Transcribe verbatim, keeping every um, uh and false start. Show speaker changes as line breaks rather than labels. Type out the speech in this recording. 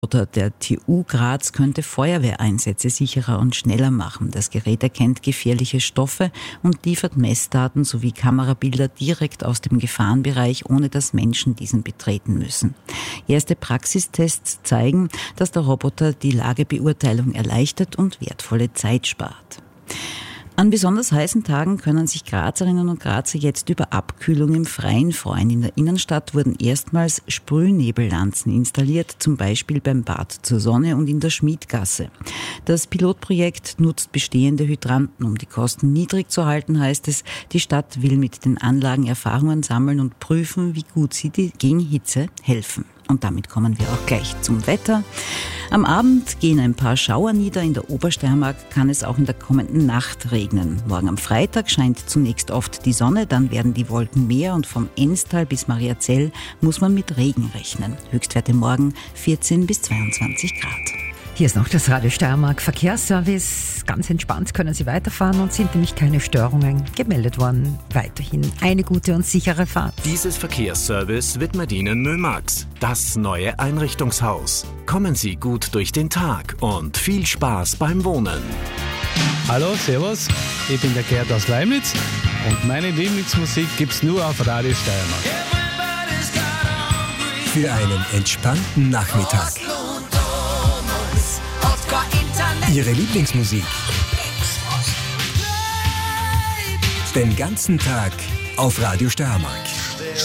Oder der T U Graz könnte Feuerwehreinsätze sicherer und schneller machen. Das Gerät erkennt gefährliche Stoffe und liefert Messdaten sowie Kamerabilder direkt aus dem Gefahrenbereich, ohne dass Menschen diesen betreten müssen. Erste Praxistests zeigen, dass der Roboter die Lagebeurteilung erleichtert und wertvolle Zeit spart. An besonders heißen Tagen können sich Grazerinnen und Grazer jetzt über Abkühlung im Freien freuen. In der Innenstadt wurden erstmals Sprühnebellanzen installiert, zum Beispiel beim Bad zur Sonne und in der Schmiedgasse. Das Pilotprojekt nutzt bestehende Hydranten, um die Kosten niedrig zu halten, heißt es. Die Stadt will mit den Anlagen Erfahrungen sammeln und prüfen, wie gut sie gegen Hitze helfen. Und damit kommen wir auch gleich zum Wetter. Am Abend gehen ein paar Schauer nieder. In der Obersteiermark kann es auch in der kommenden Nacht regnen. Morgen am Freitag scheint zunächst oft die Sonne, dann werden die Wolken mehr und vom Enstal bis Mariazell muss man mit Regen rechnen. Höchstwerte morgen vierzehn bis zweiundzwanzig Grad.
Hier ist noch das Radio Steiermark Verkehrsservice. Ganz entspannt können Sie weiterfahren und sind nämlich keine Störungen gemeldet worden. Weiterhin eine gute und sichere Fahrt.
Dieses Verkehrsservice widmet Ihnen Müllmax, das neue Einrichtungshaus. Kommen Sie gut durch den Tag und viel Spaß beim Wohnen.
Hallo, servus, ich bin der Gerd aus Leimnitz und meine Lieblingsmusik gibt's nur auf Radio Steiermark.
Für einen entspannten Nachmittag. Ihre Lieblingsmusik. Den ganzen Tag auf Radio Steiermark.